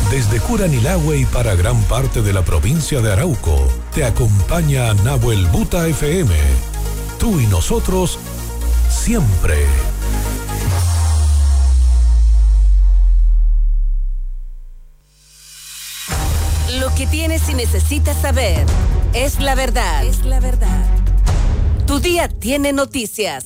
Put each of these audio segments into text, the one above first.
Desde Curanilahue y para gran parte de la provincia de Arauco, te acompaña Nahuel Buta FM. Tú y nosotros, siempre. Lo que tienes y necesitas saber es la verdad. Es la verdad. Tu día tiene noticias.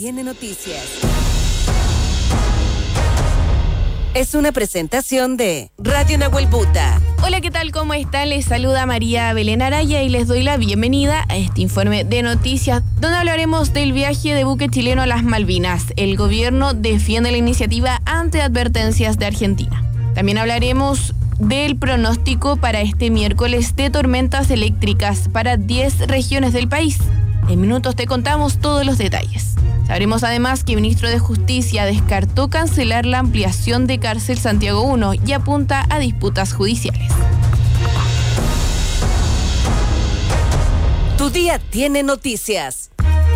Es una presentación de Radio Nahuel Buta. Hola, ¿qué tal? ¿Cómo están? Les saluda María Belén Araya y les doy la bienvenida a este informe de noticias donde hablaremos del viaje de buque chileno a las Malvinas. El gobierno defiende la iniciativa ante advertencias de Argentina. También hablaremos del pronóstico para este miércoles de tormentas eléctricas para 10 regiones del país. En minutos te contamos todos los detalles. Sabremos además que el ministro de Justicia descartó cancelar la ampliación de Cárcel Santiago 1 y apunta a disputas judiciales. Tu día tiene noticias.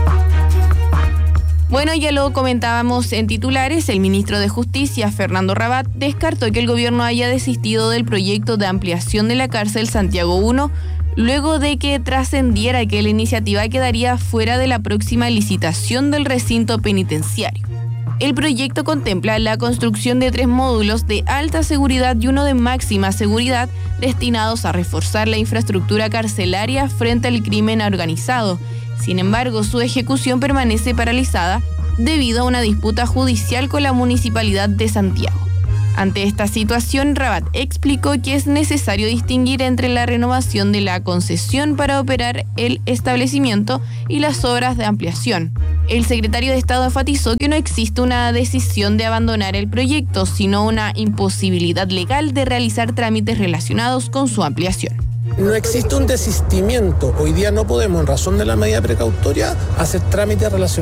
Bueno, ya lo comentábamos en titulares, el ministro de Justicia, Fernando Rabat, descartó que el gobierno haya desistido del proyecto de ampliación de la Cárcel Santiago 1, luego de que trascendiera que la iniciativa quedaría fuera de la próxima licitación del recinto penitenciario. El proyecto contempla la construcción de 3 módulos de alta seguridad y uno de máxima seguridad destinados a reforzar la infraestructura carcelaria frente al crimen organizado. Sin embargo, su ejecución permanece paralizada debido a una disputa judicial con la Municipalidad de Santiago. Ante esta situación, Rabat explicó que es necesario distinguir entre la renovación de la concesión para operar el establecimiento y las obras de ampliación. El secretario de Estado enfatizó que no existe una decisión de abandonar el proyecto, sino una imposibilidad legal de realizar trámites relacionados con su ampliación. No existe un desistimiento. Hoy día no podemos, en razón de la medida precautoria, hacer trámites relacionados